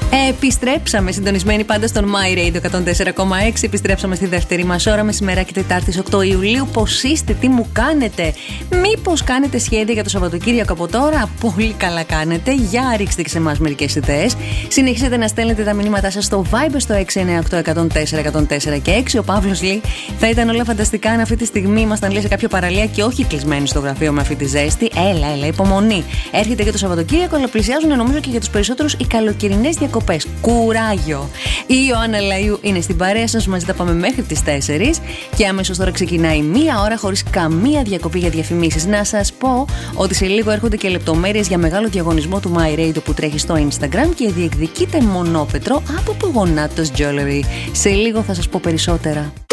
Επιστρέψαμε συντονισμένοι πάντα στον My Radio 104,6. Επιστρέψαμε στη δεύτερη μας ώρα, μεσημεράκι Τετάρτης 8 Ιουλίου. Πώς είστε, τι μου κάνετε? Μήπως κάνετε σχέδια για το Σαββατοκύριακο από τώρα? Πολύ καλά κάνετε. Για ρίξτε και σε εμάς μερικές ιδέες. Συνεχίζετε να στέλνετε τα μηνύματά σας στο Viber στο 698-104-104 και 6. Ο Παύλος λέει: θα ήταν όλα φανταστικά αν αυτή τη στιγμή ήμασταν λέει σε κάποια παραλία και όχι κλεισμένοι στο γραφείο με αυτή τη ζέστη. Έλα, υπομονή. Έρχεται και το Σαββατοκύριακο, αλλά πλησιάζουν νομίζω και για τους περισσότερους οι καλοκαιρινές διακοπές. Κουράγιο! Η Ιωάννα Λαΐου είναι στην παρέα σας, μαζί τα πάμε μέχρι τις 4 και αμέσως τώρα ξεκινάει μία ώρα χωρίς καμία διακοπή για διαφημίσεις. Να σας πω ότι σε λίγο έρχονται και λεπτομέρειες για μεγάλο διαγωνισμό του My Radio που τρέχει στο Instagram και διεκδικείται μονόπετρο από Πογονάτος Jewelry. Σε λίγο θα σας πω περισσότερα.